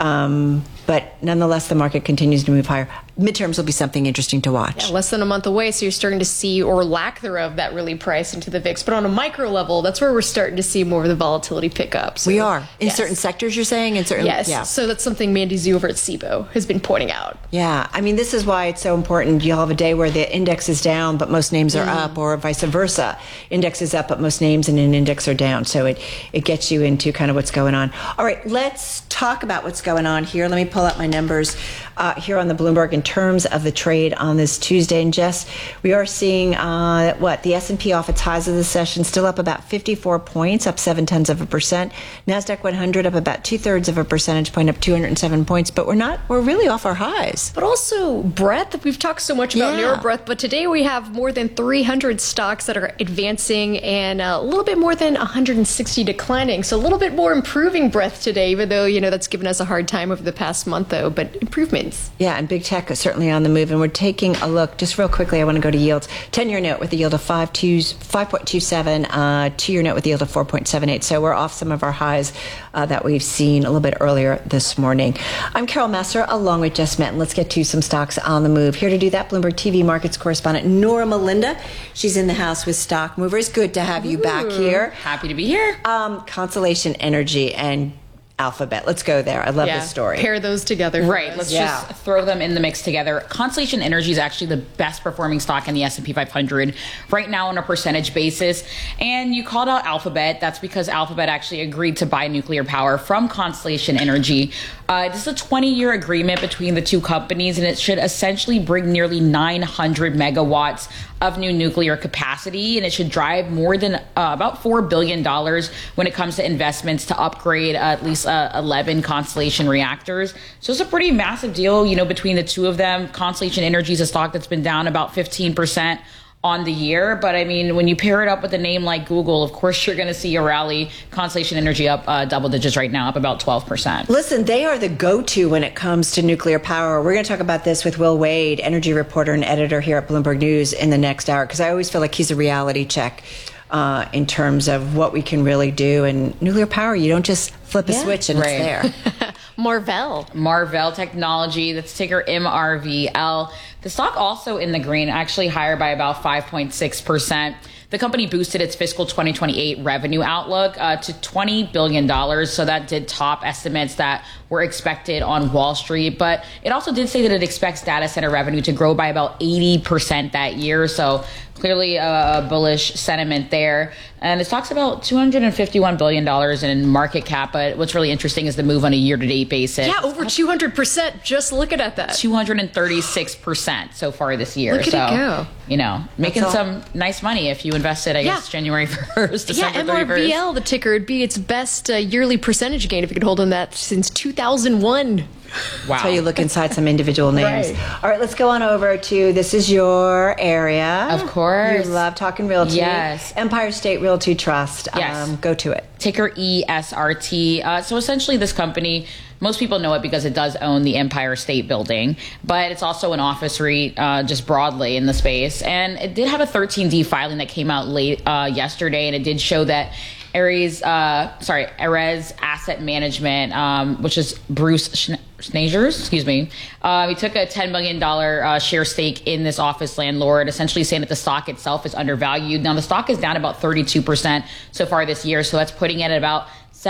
Speaker 9: But nonetheless, the market continues to move higher. Midterms will be something interesting to watch.
Speaker 1: Yeah, less than a month away, so you're starting to see, or lack thereof, that really price into the VIX. But on a micro level, that's where we're starting to see more of the volatility pick up. So,
Speaker 9: we are. In certain sectors, you're saying?
Speaker 1: Yes.
Speaker 9: Yeah.
Speaker 1: So that's something Mandy Zhu over at SIBO has been pointing out.
Speaker 9: Yeah. I mean, this is why it's so important. You'll have a day where the index is down, but most names are up, or vice versa. Index is up, but most names in an index are down. So it gets you into kind of what's going on. All right, let's talk about what's going on here. Let me pull up my numbers here on the Bloomberg in terms of the trade on this Tuesday. And Jess, we are seeing the S&P off its highs of the session, still up about 54 points, up 0.7%. NASDAQ 100 up about 0.2 percentage point, up 207 points. But we're really off our highs.
Speaker 1: But also breadth. We've talked so much about narrow breadth, but today we have more than 300 stocks that are advancing and a little bit more than 160 declining. So a little bit more improving breadth today, even though, that's given us a hard time over the past month, though, but improvements.
Speaker 9: Yeah, and big tech is certainly on the move. And we're taking a look, just real quickly, I want to go to yields. 10-year note with a yield of 5.27, 2-year note with a yield of 4.78. So we're off some of our highs that we've seen a little bit earlier this morning. I'm Carol Massar, along with Jess Metton. Let's get to some stocks on the move. Here to do that, Bloomberg TV markets correspondent Nora Melinda. She's in the house with Stock Movers. Good to have you back here.
Speaker 27: Happy to be here.
Speaker 9: Constellation Energy and Alphabet. Let's go there. I love this story.
Speaker 1: Pair those together.
Speaker 27: Right. Let's just throw them in the mix together. Constellation Energy is actually the best performing stock in the S&P 500 right now on a percentage basis. And you called out Alphabet. That's because Alphabet actually agreed to buy nuclear power from Constellation Energy. This is a 20-year agreement between the two companies, and it should essentially bring nearly 900 megawatts of new nuclear capacity, and it should drive more than about $4 billion when it comes to investments to upgrade at least 11 Constellation reactors. So it's a pretty massive deal, between the two of them. Constellation Energy is a stock that's been down about 15% on the year. But I mean, when you pair it up with a name like Google, of course, you're going to see a rally. Constellation Energy up double digits right now, up about 12%.
Speaker 9: Listen, they are the go-to when it comes to nuclear power. We're going to talk about this with Will Wade, energy reporter and editor here at Bloomberg News, in the next hour, because I always feel like he's a reality check in terms of what we can really do. And nuclear power, you don't just flip a switch and it's there.
Speaker 27: Marvell Technology, that's ticker MRVL. The stock also in the green, actually higher by about 5.6%. The company boosted its fiscal 2028 revenue outlook to $20 billion. So that did top estimates that were expected on Wall Street. But it also did say that it expects data center revenue to grow by about 80% that year. So clearly a bullish sentiment there. And it talks about $251 billion in market cap. But what's really interesting is the move on a year-to-date basis.
Speaker 1: Yeah, over 200%. Just looking at that.
Speaker 27: 236% so far this year.
Speaker 1: Look at it go.
Speaker 27: You know, making some nice money if you invested, I guess, January 1st, December 31st.
Speaker 1: MRVL, the ticker, would be its best yearly percentage gain if you could hold on that since 2001.
Speaker 27: Wow.
Speaker 9: That's how you look inside some individual names. Right. All right, let's go on over to, this is your area.
Speaker 27: Of course.
Speaker 9: You love talking realty.
Speaker 27: Yes.
Speaker 9: Empire State Realty Trust.
Speaker 27: Yes.
Speaker 9: Go to it.
Speaker 27: Ticker ESRT. So essentially this company, most people know it because it does own the Empire State Building, but it's also an office REIT just broadly in the space. And it did have a 13D filing that came out late yesterday, and it did show that Ares Asset Management, which is Bruce Schnagers, he took a $10 million share stake in this office landlord, essentially saying that the stock itself is undervalued. Now, the stock is down about 32% so far this year, so that's putting it at about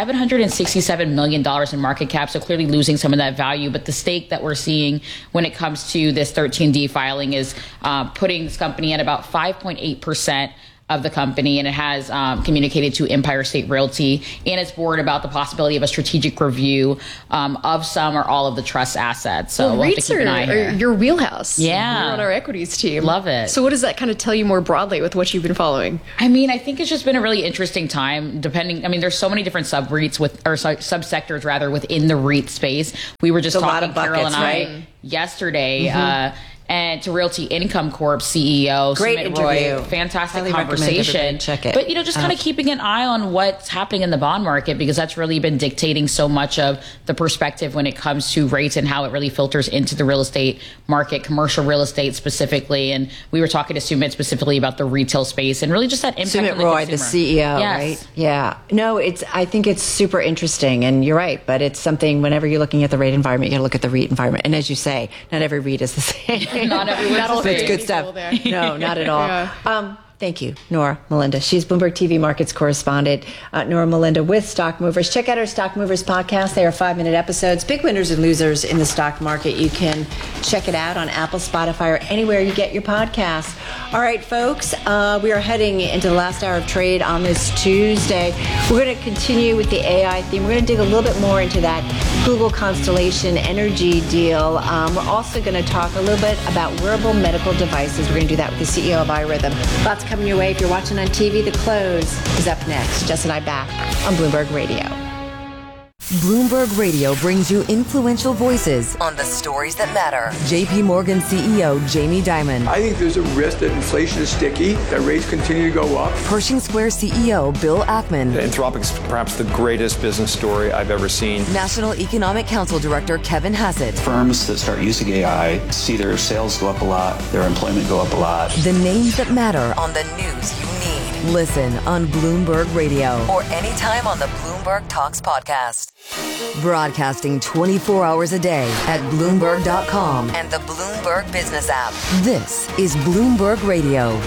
Speaker 27: $767 million in market cap, so clearly losing some of that value. But the stake that we're seeing when it comes to this 13D filing is putting this company at about 5.8% of the company, and it has communicated to Empire State Realty and its board about the possibility of a strategic review of some or all of the trust assets. So we'll have to keep an eye here.
Speaker 1: Your wheelhouse.
Speaker 27: Yeah.
Speaker 1: You're on our equities team.
Speaker 27: Love it.
Speaker 1: So what does that kind of tell you more broadly with what you've been following?
Speaker 27: I mean, I think it's just been a really interesting time, there's so many different sub-REITs subsectors rather within the REIT space. We were just talking, Carol and I, yesterday, and to Realty Income Corp CEO,
Speaker 9: great
Speaker 27: Sumit
Speaker 9: interview.
Speaker 27: Roy, fantastic
Speaker 9: Highly
Speaker 27: conversation.
Speaker 9: Check it.
Speaker 27: But just kind of keeping an eye on what's happening in the bond market, because that's really been dictating so much of the perspective when it comes to rates and how it really filters into the real estate market, commercial real estate specifically. And we were talking to Sumit specifically about the retail space and really just that impact
Speaker 9: Sumit
Speaker 27: on the
Speaker 9: Roy,
Speaker 27: consumer.
Speaker 9: the CEO, right? Yeah. No, I think it's super interesting, and you're right. But it's something, whenever you're looking at the rate environment, you got to look at the REIT environment. And as you say, not every REIT is the same.
Speaker 27: Not everyone's
Speaker 9: It's good stuff. No, not at all. Yeah. Thank you, Nora Melinda. She's Bloomberg TV Markets correspondent. Nora Melinda with Stock Movers. Check out our Stock Movers podcast. They are 5-minute episodes. Big winners and losers in the stock market. You can check it out on Apple, Spotify, or anywhere you get your podcasts. All right, folks, we are heading into the last hour of trade on this Tuesday. We're going to continue with the AI theme. We're going to dig a little bit more into that Google Constellation Energy deal. We're also going to talk a little bit about wearable medical devices. We're going to do that with the CEO of iRhythm. Lots coming your way. If you're watching on TV, The Close is up next. Jess and I back on Bloomberg Radio.
Speaker 5: Bloomberg Radio brings you influential voices on the stories that matter. JP Morgan CEO Jamie Dimon.
Speaker 7: I think there's a risk that inflation is sticky, that rates continue to go up.
Speaker 5: Pershing Square CEO Bill Ackman.
Speaker 10: Anthropic's perhaps the greatest business story I've ever seen.
Speaker 5: National Economic Council Director Kevin Hassett.
Speaker 11: Firms that start using AI see their sales go up a lot, their employment go up a lot.
Speaker 5: The names that matter on the news you need. Listen on Bloomberg Radio or anytime on the Bloomberg Talks podcast. Broadcasting 24 hours a day at Bloomberg.com and the Bloomberg Business app. This is Bloomberg Radio.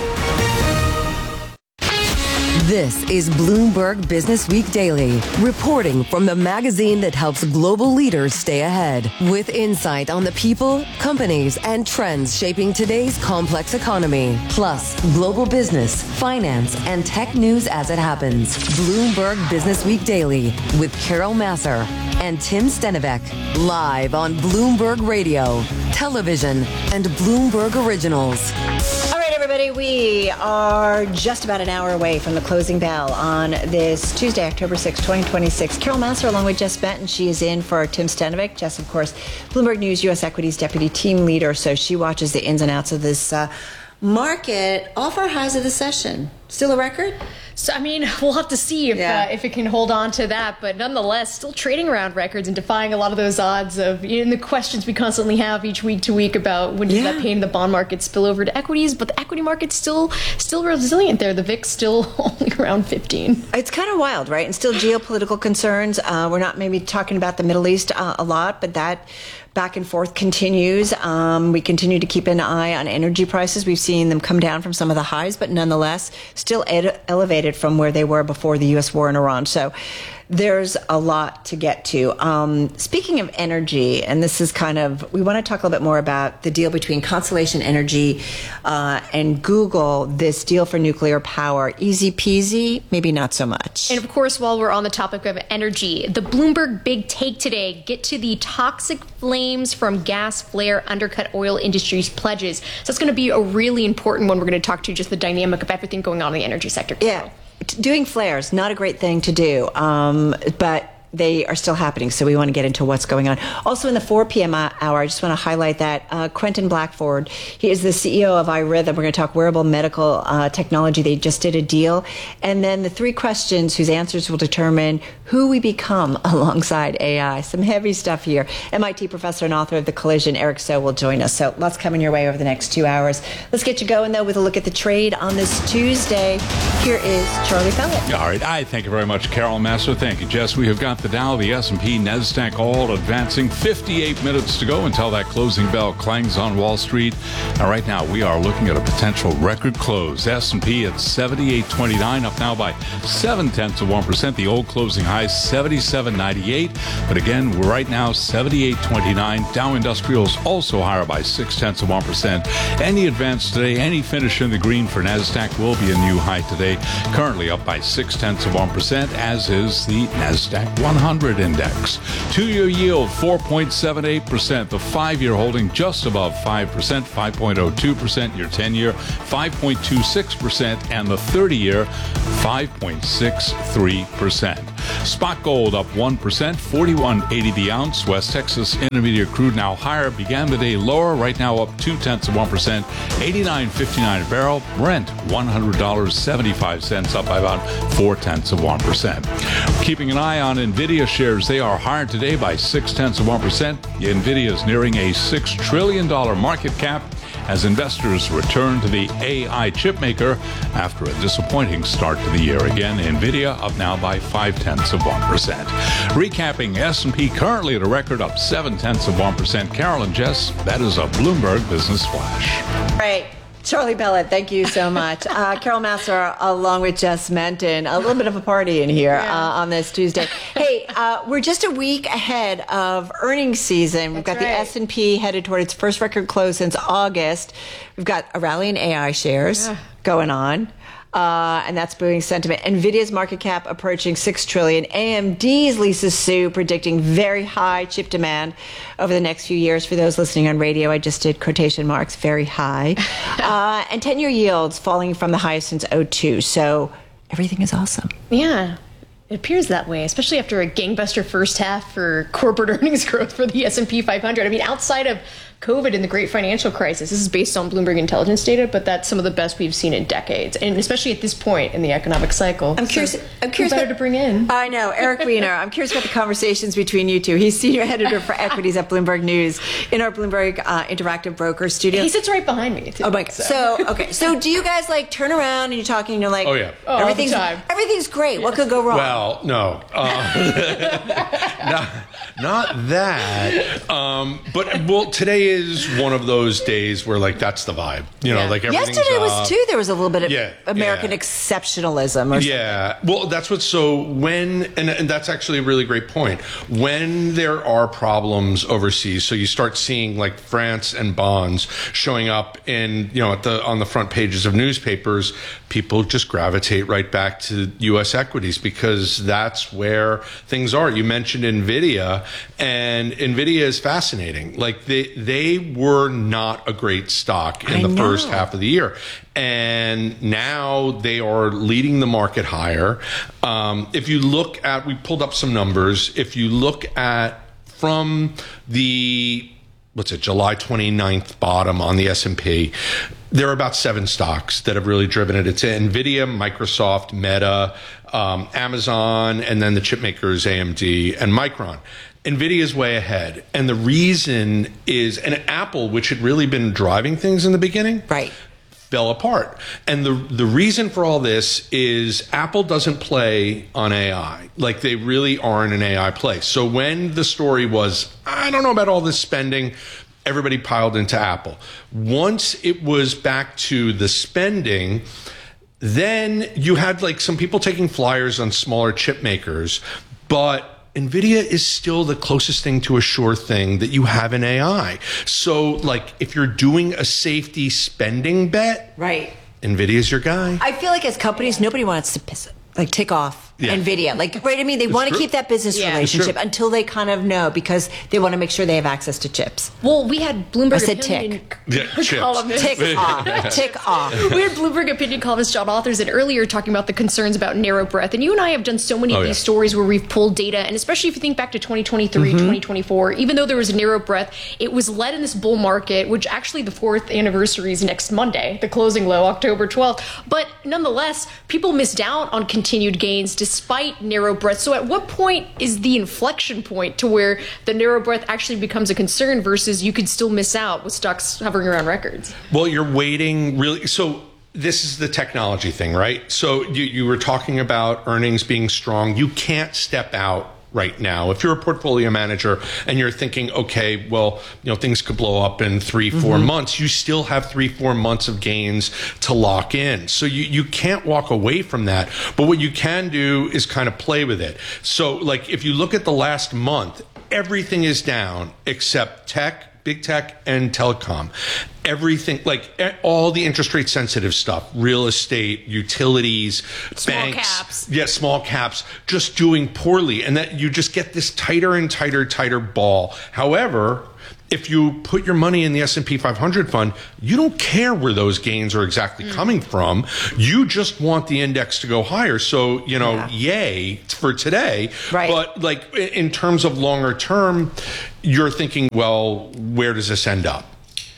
Speaker 5: This is Bloomberg Business Week Daily, reporting from the magazine that helps global leaders stay ahead, with insight on the people, companies, and trends shaping today's complex economy, plus global business, finance, and tech news as it happens. Bloomberg Business Week Daily with Carol Massar and Tim Stenivek, live on Bloomberg Radio, television, and Bloomberg Originals.
Speaker 9: Everybody, we are just about an hour away from the closing bell on this Tuesday, October 6, 2026. Carol Massar along with Jess Benton. She is in for Tim Stenivek. Jess, of course, Bloomberg News U.S. Equities Deputy Team Leader, so she watches the ins and outs of this market. Off our highs of the session. Still a record?
Speaker 1: So, we'll have to see if it can hold on to that. But nonetheless, still trading around records and defying a lot of those odds of the questions we constantly have each week to week about when does that pain in the bond market spill over to equities. But the equity market's still resilient there. The VIX still only around 15.
Speaker 9: It's kind of wild, right? And still geopolitical concerns. We're not maybe talking about the Middle East a lot, but that back and forth continues. We continue to keep an eye on energy prices. We've seen them come down from some of the highs, but nonetheless, still elevated from where they were before the U.S. war in Iran. So there's a lot to get to. Speaking of energy, and this is we want to talk a little bit more about the deal between Constellation Energy and Google, this deal for nuclear power. Easy peasy, maybe not so much.
Speaker 1: And of course, while we're on the topic of energy, the Bloomberg Big Take today, get to the toxic flames from gas flare undercut oil industry's pledges. So that's going to be a really important one. We're going to talk to just the dynamic of everything going on in the energy sector.
Speaker 9: Yeah. Doing flares, not a great thing to do, but they are still happening, so we want to get into what's going on. Also in the 4 p.m. hour, I just want to highlight that Quentin Blackford, he is the CEO of iRhythm. We're going to talk wearable medical technology. They just did a deal. And then the 3 questions whose answers will determine who we become alongside AI. Some heavy stuff here. MIT professor and author of The Collision, Eric So, will join us. So lots coming your way over the next 2 hours. Let's get you going, though, with a look at the trade on this Tuesday. Here is Charlie Pellet.
Speaker 8: All right. Thank you very much, Carol Massar. Thank you, Jess. We have got the Dow, the S&P, NASDAQ all advancing. 58 minutes to go until that closing bell clangs on Wall Street. And right now, we are looking at a potential record close. S&P at 78.29, up now by 0.7%. The old closing high, 77.98. But again, we're right now 78.29. Dow Industrials also higher by 0.6%. Any advance today, any finish in the green for NASDAQ will be a new high today. Currently up by 0.6%, as is the NASDAQ 100 index. 2-year yield 4.78%. The 5-year holding just above 5%, 5.02%. Your 10-year 5.26%, and the 30-year 5.63%. Spot gold up 1%, 41.80 the ounce. West Texas Intermediate crude now higher, began the day lower, right now up 0.2%, 89.59 a barrel. Brent $100.75, up by about 0.4%. Keeping an eye on NVIDIA shares, they are higher today by 0.6%. NVIDIA is nearing a $6 trillion market cap as investors return to the AI chipmaker after a disappointing start to the year. Again, NVIDIA up now by 0.5%. Recapping, S&P currently at a record up 0.7%. Carol and Jess, that is a Bloomberg Business Flash.
Speaker 9: Right. Charlie Pellet, thank you so much. Carol Massar, along with Jess Menton. A little bit of a party in here on this Tuesday. Hey, we're just a week ahead of earnings season. We've got the S&P headed toward its first record close since August. We've got a rally in AI shares going on. And that's booming sentiment. NVIDIA's market cap approaching $6 trillion. AMD's Lisa Su predicting very high chip demand over the next few years. For those listening on radio, I just did quotation marks, very high. And 10-year yields falling from the highest since 2002. So everything is awesome.
Speaker 1: Yeah. It appears that way, especially after a gangbuster first half for corporate earnings growth for the S&P 500. I mean, outside of COVID and the great financial crisis, this is based on Bloomberg intelligence data, but that's some of the best we've seen in decades, and especially at this point in the economic cycle.
Speaker 9: I'm curious
Speaker 1: better to bring in.
Speaker 9: I know, Eric Weiner. I'm curious about the conversations between you two. He's senior editor for equities at Bloomberg News in our Bloomberg Interactive Broker studio.
Speaker 1: He sits right behind me, too.
Speaker 9: Oh my God. So do you guys turn around and you're talking and you're like,
Speaker 12: oh yeah,
Speaker 9: everything's great. What could go wrong?
Speaker 12: Well, no, not that. But today is one of those days where that's the vibe.
Speaker 9: Yesterday was too. There was a little bit of American exceptionalism. Or
Speaker 12: something. Well, that's what's and that's actually a really great point. When there are problems overseas, so you start seeing France and bonds showing up in on the front pages of newspapers, people just gravitate right back to U.S. equities because that's where things are. You mentioned NVIDIA, and NVIDIA is fascinating. They were not a great stock in the first half of the year. And now they are leading the market higher. If you look at, we pulled up some numbers. If you look at from the, July 29th bottom on the S&P, there are about 7 stocks that have really driven it. It's NVIDIA, Microsoft, Meta, Amazon, and then the chip makers AMD and Micron. NVIDIA is way ahead. And the reason is, and Apple, which had really been driving things in the beginning, fell apart. And the reason for all this is Apple doesn't play on AI. They really aren't an AI play. So when the story was, I don't know about all this spending, everybody piled into Apple. Once it was back to the spending, then you had some people taking flyers on smaller chip makers. but NVIDIA is still the closest thing to a sure thing that you have in AI. So, like, if you're doing a safety spending bet,
Speaker 9: right,
Speaker 12: NVIDIA's your guy.
Speaker 9: I feel like as companies, nobody wants to tick off NVIDIA. Like, right? I mean, they want to keep that business relationship until they kind of know, because they want to make sure they have access to chips.
Speaker 1: Well, we had Bloomberg
Speaker 9: Opinion
Speaker 1: columnist.
Speaker 9: Tick off.
Speaker 1: We had Bloomberg Opinion columnist John Authers in earlier talking about the concerns about narrow breadth. And you and I have done so many of these stories where we've pulled data, and especially if you think back to 2023, 2024, even though there was a narrow breadth, it was led in this bull market, which actually the 4th anniversary is next Monday, the closing low, October 12th. But nonetheless, people missed out on continued gains despite narrow breadth. So at what point is the inflection point to where the narrow breadth actually becomes a concern versus you could still miss out with stocks hovering around records?
Speaker 12: Well, you're waiting really. So this is the technology thing, right? So you were talking about earnings being strong. You can't step out right now. If you're a portfolio manager and you're thinking, okay, well, things could blow up in 3-4 months, you still have 3-4 months of gains to lock in. So you can't walk away from that. But what you can do is kind of play with it. So like if you look at the last month, everything is down except tech, big tech, and telecom. Everything, like all the interest rate sensitive stuff, real estate, utilities, banks, small caps, just doing poorly. And that you just get this tighter and tighter ball. However, if you put your money in the S&P 500 fund, you don't care where those gains are exactly coming from. You just want the index to go higher. So, yay for today. Right. But like in terms of longer term, you're thinking, well, where does this end up?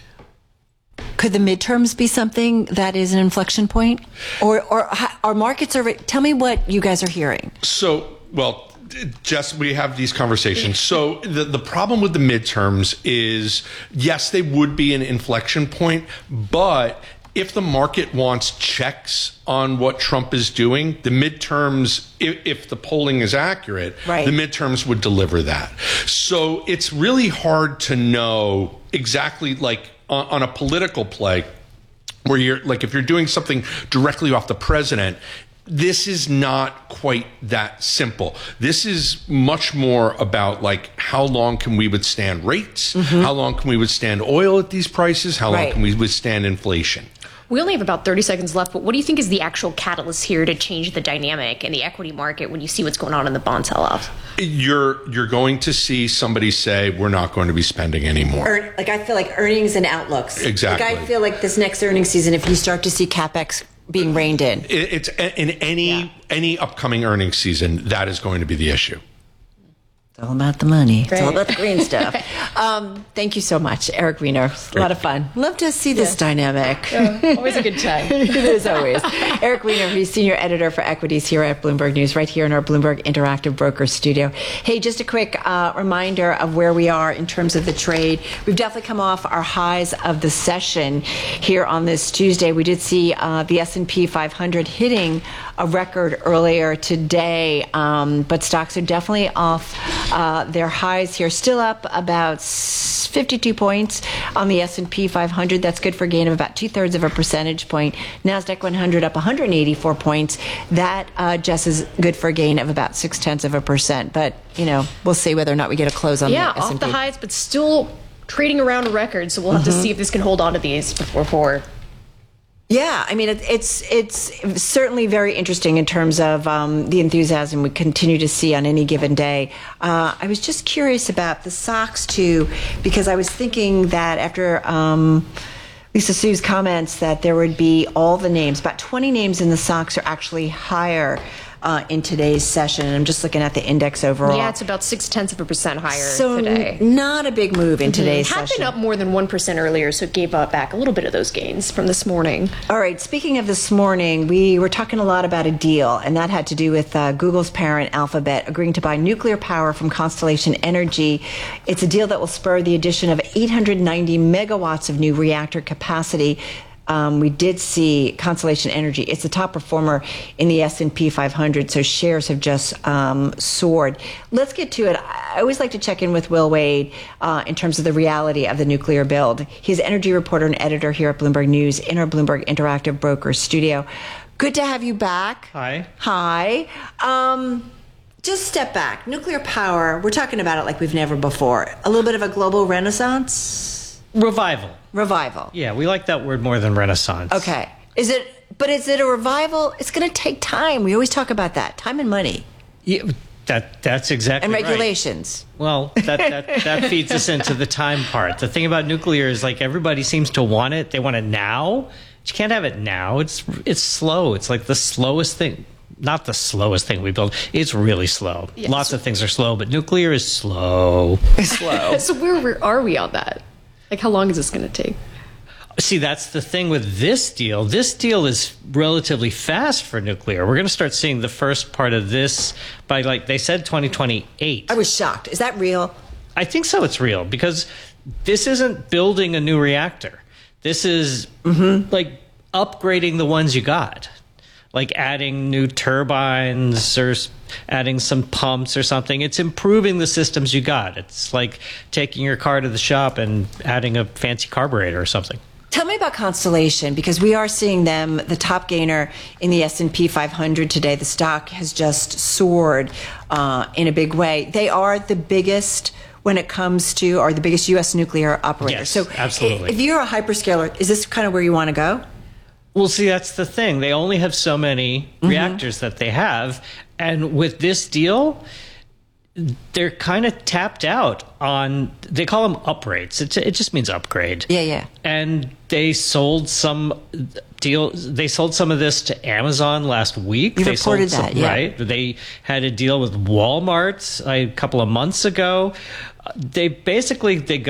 Speaker 9: Could the midterms be something that is an inflection point? Or our markets are... Tell me what you guys are hearing.
Speaker 12: So, well, Jess, we have these conversations. So the problem with the midterms is, yes, they would be an inflection point, but if the market wants checks on what Trump is doing, the midterms, if the polling is accurate, the midterms would deliver that. So it's really hard to know exactly, like, on a political play where you're like, if you're doing something directly off the president, this is not quite that simple. This is much more about like, how long can we withstand rates? How long can we withstand oil at these prices? How long can we withstand inflation?
Speaker 1: We only have about 30 seconds left, but what do you think is the actual catalyst here to change the dynamic in the equity market when you see what's going on in the bond sell-off?
Speaker 12: You're going to see somebody say, we're not going to be spending anymore.
Speaker 9: I feel like earnings and outlooks.
Speaker 12: Exactly.
Speaker 9: Like I feel like this next earnings season, if you start to see CapEx being reined in.
Speaker 12: It's in any upcoming earnings season, that is going to be the issue.
Speaker 9: It's all about the money. It's all about the green stuff. Thank you so much, Eric Weiner. A lot of fun. Love to see this dynamic.
Speaker 1: Always a good time.
Speaker 9: It is always. Eric Weiner, he's senior editor for equities here at Bloomberg News, right here in our Bloomberg Interactive Brokers studio. Hey, just a quick reminder of where we are in terms of the trade. We've definitely come off our highs of the session here on this Tuesday. We did see the S&P 500 hitting a record earlier today, but stocks are definitely off their highs here. Still up about 52 points on the S&P 500. That's good for a gain of about 2/3 of a percentage point. NASDAQ 100 up 184 points. That, Jess, is good for a gain of about 0.6%. But, we'll see whether or not we get a close on the S&P.
Speaker 1: Off the highs, but still trading around a record. So we'll have to see if this can hold on to these before forward.
Speaker 9: Yeah, I mean, it's certainly very interesting in terms of the enthusiasm we continue to see on any given day. I was just curious about the SOX, too, because I was thinking that after Lisa Su's comments that there would be all the names, about 20 names in the SOX are actually higher in today's session. And I'm just looking at the index overall.
Speaker 1: Yeah, it's about 0.6% higher today.
Speaker 9: Not a big move in today's session.
Speaker 1: It had been up more than 1% earlier, so it gave back a little bit of those gains from this morning.
Speaker 9: All right, speaking of this morning, we were talking a lot about a deal, and that had to do with Google's parent, Alphabet, agreeing to buy nuclear power from Constellation Energy. It's a deal that will spur the addition of 890 megawatts of new reactor capacity. We did see Constellation Energy. It's the top performer in the S&P 500, so shares have just soared. Let's get to it. I always like to check in with Will Wade in terms of the reality of the nuclear build. He's energy reporter and editor here at Bloomberg News in our Bloomberg Interactive Brokers studio. Good to have you back.
Speaker 13: Hi.
Speaker 9: Hi. Just step back. Nuclear power, we're talking about it like we've never before. A little bit of a global renaissance?
Speaker 13: Revival.
Speaker 9: Yeah,
Speaker 13: we like that word more than renaissance.
Speaker 9: Okay. Is it a revival? It's going to take time. We always talk about that. Time and money.
Speaker 13: Yeah, that's exactly
Speaker 9: right. And regulations.
Speaker 13: Right. Well, that feeds us into the time part. The thing about nuclear is like everybody seems to want it. They want it now. But you can't have it now. It's slow. It's like the slowest thing. Not the slowest thing we build. It's really slow. Yes. Lots of things are slow, but nuclear is slow.
Speaker 9: It's slow.
Speaker 1: So where are we on that? Like, how long is this going to take?
Speaker 13: See, that's the thing with this deal. This deal is relatively fast for nuclear. We're going to start seeing the first part of this by, like, they said 2028.
Speaker 9: I was shocked. Is that real?
Speaker 13: I think so. It's real because this isn't building a new reactor. This is like upgrading the ones you got, like adding new turbines or adding some pumps or something. It's improving the systems you got. It's like taking your car to the shop and adding a fancy carburetor or something.
Speaker 9: Tell me about Constellation, because we are seeing them, the top gainer in the S&P 500 today. The stock has just soared in a big way. They are the biggest when it comes to, or the biggest U.S. nuclear operator.
Speaker 13: Yes,
Speaker 9: so
Speaker 13: absolutely.
Speaker 9: If you're a hyperscaler, is this kind of where you want to go?
Speaker 13: Well, see, that's the thing. They only have so many reactors that they have. And with this deal, they're kind of tapped out on, they call them uprates. It just means upgrade.
Speaker 9: Yeah.
Speaker 13: And they sold some of this to Amazon last week.
Speaker 9: You reported that, yeah.
Speaker 13: Right. They had a deal with Walmart a couple of months ago. They go